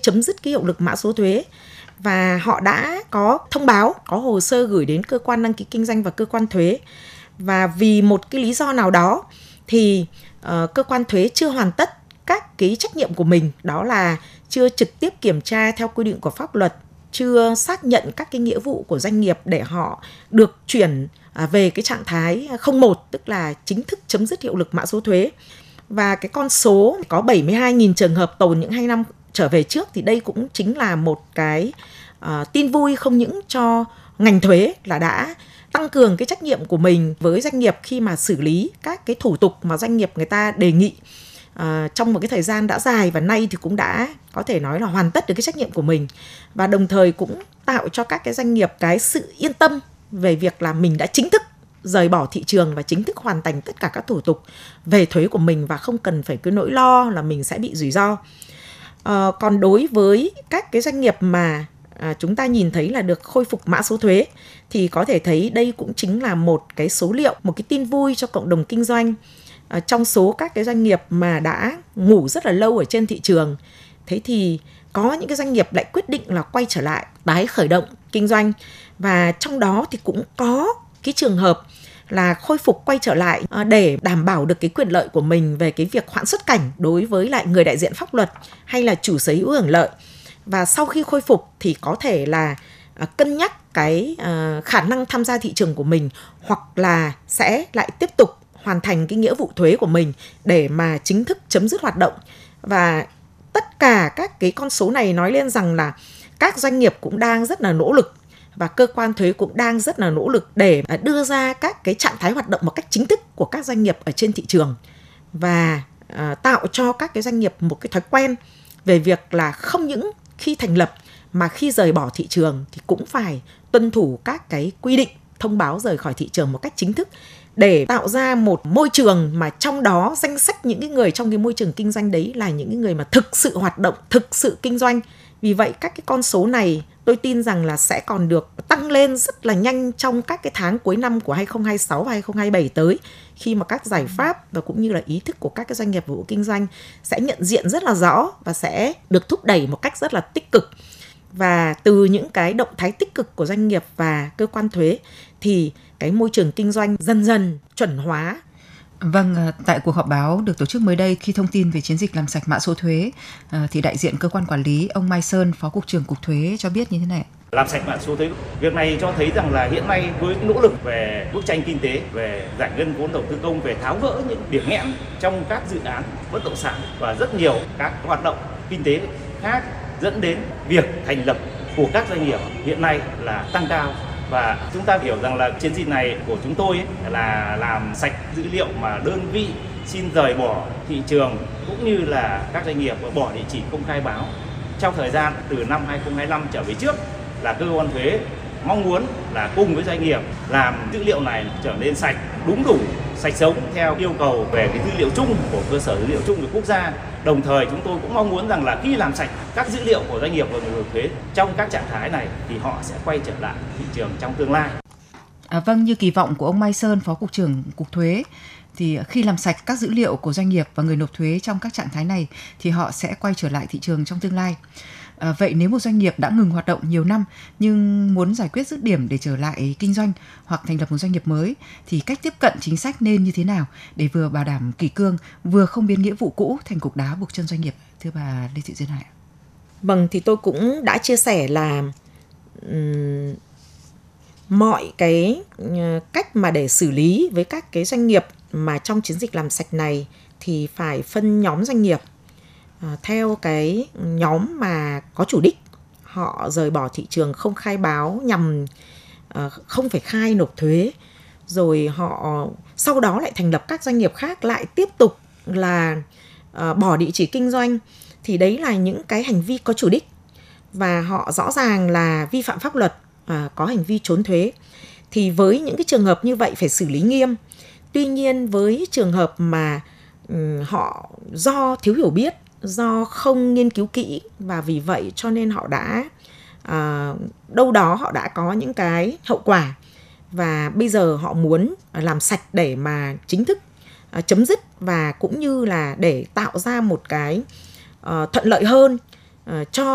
chấm dứt cái hiệu lực mã số thuế, và họ đã có thông báo, có hồ sơ gửi đến cơ quan đăng ký kinh doanh và cơ quan thuế. Và vì một cái lý do nào đó thì cơ quan thuế chưa hoàn tất các cái trách nhiệm của mình, đó là chưa trực tiếp kiểm tra theo quy định của pháp luật, chưa xác nhận các cái nghĩa vụ của doanh nghiệp để họ được chuyển về cái trạng thái 01, tức là chính thức chấm dứt hiệu lực mã số thuế. Và cái con số có 72.000 trường hợp tồn những 2 năm trở về trước thì đây cũng chính là một cái tin vui không những cho ngành thuế là đã tăng cường cái trách nhiệm của mình với doanh nghiệp khi mà xử lý các cái thủ tục mà doanh nghiệp người ta đề nghị trong một cái thời gian đã dài, và nay thì cũng đã có thể nói là hoàn tất được cái trách nhiệm của mình, và đồng thời cũng tạo cho các cái doanh nghiệp cái sự yên tâm về việc là mình đã chính thức rời bỏ thị trường và chính thức hoàn thành tất cả các thủ tục về thuế của mình và không cần phải cứ nỗi lo là mình sẽ bị rủi ro. Còn đối với các cái doanh nghiệp mà chúng ta nhìn thấy là được khôi phục mã số thuế thì có thể thấy đây cũng chính là một cái số liệu, một cái tin vui cho cộng đồng kinh doanh. Trong số các cái doanh nghiệp mà đã ngủ rất là lâu ở trên thị trường, thế thì có những cái doanh nghiệp lại quyết định là quay trở lại tái khởi động kinh doanh, và trong đó thì cũng có cái trường hợp là khôi phục quay trở lại để đảm bảo được cái quyền lợi của mình về cái việc hoãn xuất cảnh đối với lại người đại diện pháp luật hay là chủ sở hữu hưởng lợi. Và sau khi khôi phục thì có thể là cân nhắc cái khả năng tham gia thị trường của mình, hoặc là sẽ lại tiếp tục hoàn thành cái nghĩa vụ thuế của mình để mà chính thức chấm dứt hoạt động. Và tất cả các cái con số này nói lên rằng là các doanh nghiệp cũng đang rất là nỗ lực và cơ quan thuế cũng đang rất là nỗ lực để đưa ra các cái trạng thái hoạt động một cách chính thức của các doanh nghiệp ở trên thị trường, và tạo cho các cái doanh nghiệp một cái thói quen về việc là không những khi thành lập mà khi rời bỏ thị trường thì cũng phải tuân thủ các cái quy định thông báo rời khỏi thị trường một cách chính thức, để tạo ra một môi trường mà trong đó danh sách những cái người trong cái môi trường kinh doanh đấy là những cái người mà thực sự hoạt động, thực sự kinh doanh. Vì vậy các cái con số này tôi tin rằng là sẽ còn được tăng lên rất là nhanh trong các cái tháng cuối năm của 2026 và 2027 tới, khi mà các giải pháp và cũng như là ý thức của các cái doanh nghiệp vụ kinh doanh sẽ nhận diện rất là rõ và sẽ được thúc đẩy một cách rất là tích cực. Và từ những cái động thái tích cực của doanh nghiệp và cơ quan thuế thì cái môi trường kinh doanh dần dần chuẩn hóa. Vâng, tại cuộc họp báo được tổ chức mới đây khi thông tin về chiến dịch làm sạch mã số thuế, thì đại diện cơ quan quản lý ông Mai Sơn, Phó Cục trưởng Cục Thuế cho biết như thế này. Làm sạch mã số thuế, việc này cho thấy rằng là hiện nay với nỗ lực về bức tranh kinh tế, về giải ngân vốn đầu tư công, về tháo gỡ những điểm nghẽn trong các dự án bất động sản và rất nhiều các hoạt động kinh tế khác, dẫn đến việc thành lập của các doanh nghiệp hiện nay là tăng cao. Và chúng ta hiểu rằng là chiến dịch này của chúng tôi là làm sạch dữ liệu mà đơn vị xin rời bỏ thị trường cũng như là các doanh nghiệp bỏ địa chỉ công khai báo. Trong thời gian từ năm 2025 trở về trước là cơ quan thuế mong muốn là cùng với doanh nghiệp làm dữ liệu này trở nên sạch, đúng đủ, sạch sống theo yêu cầu về cái dữ liệu chung của cơ sở dữ liệu chung của quốc gia. Đồng thời chúng tôi cũng mong muốn rằng là khi làm sạch các dữ liệu của doanh nghiệp và người nộp thuế trong các trạng thái này thì họ sẽ quay trở lại thị trường trong tương lai. Vâng, như kỳ vọng của ông Mai Sơn, Phó Cục trưởng Cục Thuế, thì khi làm sạch các dữ liệu của doanh nghiệp và người nộp thuế trong các trạng thái này thì họ sẽ quay trở lại thị trường trong tương lai. Vậy nếu một doanh nghiệp đã ngừng hoạt động nhiều năm nhưng muốn giải quyết dứt điểm để trở lại kinh doanh hoặc thành lập một doanh nghiệp mới thì cách tiếp cận chính sách nên như thế nào để vừa bảo đảm kỷ cương, vừa không biến nghĩa vụ cũ thành cục đá buộc chân doanh nghiệp, thưa bà Lê Thị Duyên Hải? Vâng, thì tôi cũng đã chia sẻ là mọi cái cách mà để xử lý với các cái doanh nghiệp mà trong chiến dịch làm sạch này thì phải phân nhóm doanh nghiệp theo cái nhóm mà có chủ đích, họ rời bỏ thị trường không khai báo nhằm không phải khai nộp thuế, rồi họ sau đó lại thành lập các doanh nghiệp khác lại tiếp tục là bỏ địa chỉ kinh doanh, thì đấy là những cái hành vi có chủ đích và họ rõ ràng là vi phạm pháp luật, có hành vi trốn thuế. Thì với những cái trường hợp như vậy phải xử lý nghiêm. Tuy nhiên với trường hợp mà họ do thiếu hiểu biết, do không nghiên cứu kỹ và vì vậy cho nên họ đã đâu đó họ đã có những cái hậu quả, và bây giờ họ muốn làm sạch để mà chính thức chấm dứt và cũng như là để tạo ra một cái thuận lợi hơn cho